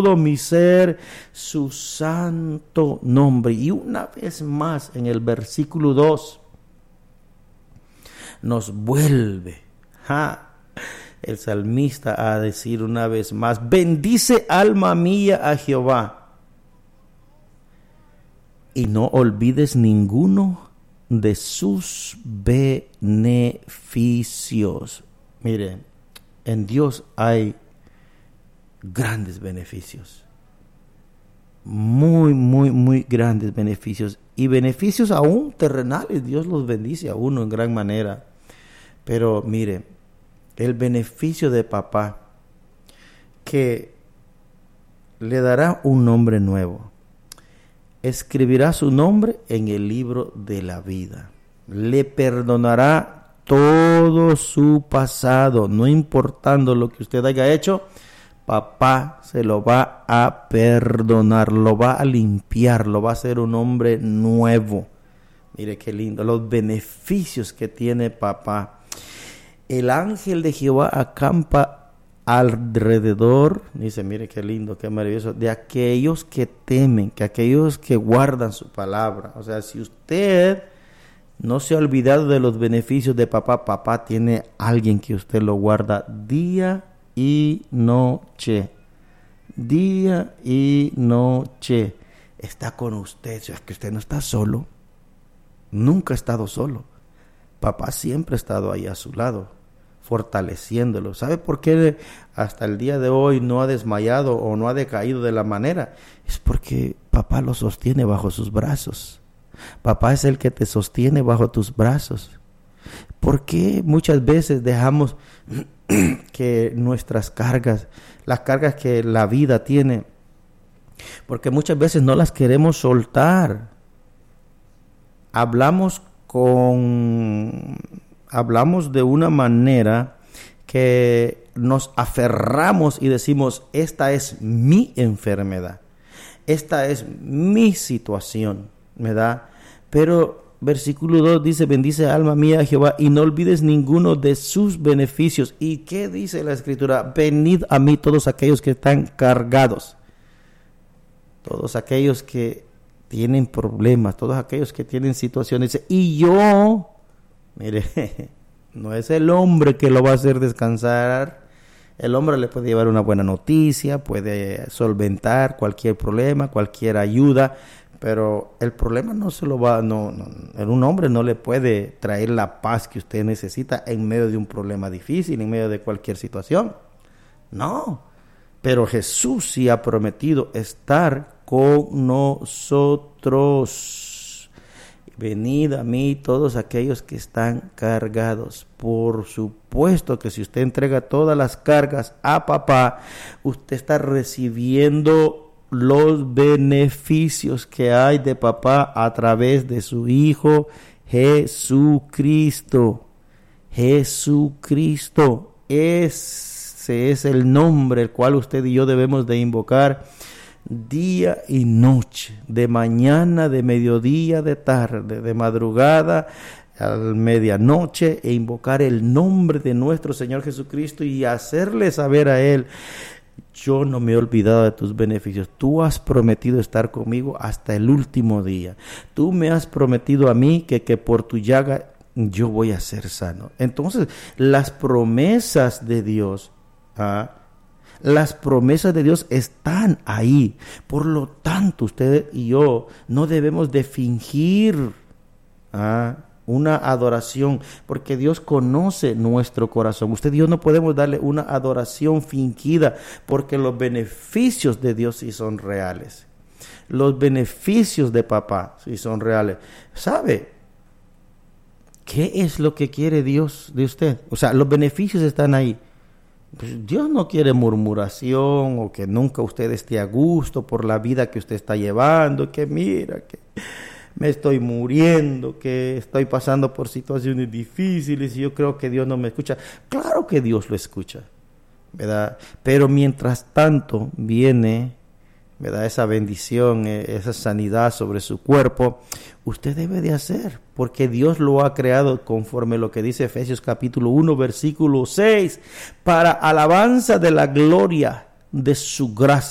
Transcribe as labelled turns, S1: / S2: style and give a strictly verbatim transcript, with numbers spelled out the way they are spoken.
S1: todo mi ser su santo nombre. Y una vez más en el versículo dos nos vuelve ja, el salmista a decir una vez más: bendice alma mía a Jehová y no olvides ninguno de sus beneficios. Miren, en Dios hay grandes beneficios, muy, muy, muy grandes beneficios, y beneficios aún terrenales. Dios los bendice a uno en gran manera. Pero mire, el beneficio de papá, que le dará un nombre nuevo, escribirá su nombre en el libro de la vida, le perdonará todo su pasado, no importando lo que usted haya hecho. Papá se lo va a perdonar, lo va a limpiar, lo va a hacer un hombre nuevo. Mire qué lindo, los beneficios que tiene papá. El ángel de Jehová acampa alrededor, dice, mire qué lindo, qué maravilloso, de aquellos que temen, que aquellos que guardan su palabra. O sea, si usted no se ha olvidado de los beneficios de papá, papá tiene alguien que usted lo guarda día y noche, día y noche, está con usted. O sea, que usted no está solo, nunca ha estado solo. Papá siempre ha estado ahí a su lado, fortaleciéndolo. ¿Sabe por qué hasta el día de hoy no ha desmayado o no ha decaído de la manera? Es porque papá lo sostiene bajo sus brazos. Papá es el que te sostiene bajo tus brazos. ¿Por qué muchas veces dejamos que nuestras cargas, las cargas que la vida tiene, porque muchas veces no las queremos soltar? Hablamos con, hablamos de una manera que nos aferramos y decimos: esta es mi enfermedad, esta es mi situación, ¿verdad? Pero versículo dos dice: bendice alma mía a Jehová y no olvides ninguno de sus beneficios. ¿Y qué dice la Escritura? Venid a mí todos aquellos que están cargados, todos aquellos que tienen problemas, todos aquellos que tienen situaciones, y yo, mire, no es el hombre que lo va a hacer descansar. El hombre le puede llevar una buena noticia, puede solventar cualquier problema, cualquier ayuda, pero el problema no se lo va, no, no, un hombre no le puede traer la paz que usted necesita en medio de un problema difícil, en medio de cualquier situación. No, pero Jesús sí ha prometido estar con nosotros. Venid a mí todos aquellos que están cargados. Por supuesto que si usted entrega todas las cargas a papá, usted está recibiendo los beneficios que hay de papá a través de su Hijo Jesucristo. Jesucristo, ese es el nombre el cual usted y yo debemos de invocar día y noche, de mañana, de mediodía, de tarde, de madrugada, a medianoche, e invocar el nombre de nuestro Señor Jesucristo y hacerle saber a Él: yo no me he olvidado de tus beneficios. Tú has prometido estar conmigo hasta el último día. Tú me has prometido a mí que, que por tu llaga yo voy a ser sano. Entonces, las promesas de Dios, ¿ah? Las promesas de Dios están ahí. Por lo tanto, usted y yo no debemos de fingir ¿ah? una adoración, porque Dios conoce nuestro corazón. Usted y yo no podemos darle una adoración fingida, porque los beneficios de Dios sí son reales. Los beneficios de papá sí son reales. ¿Sabe qué es lo que quiere Dios de usted? O sea, los beneficios están ahí. Pues Dios no quiere murmuración o que nunca usted esté a gusto por la vida que usted está llevando, que mira, que me estoy muriendo, que estoy pasando por situaciones difíciles y yo creo que Dios no me escucha. Claro que Dios lo escucha, ¿verdad? Pero mientras tanto viene, ¿verdad?, esa bendición, esa sanidad sobre su cuerpo, usted debe de hacer, porque Dios lo ha creado conforme lo que dice Efesios capítulo uno, versículo seis, para alabanza de la gloria de su gracia.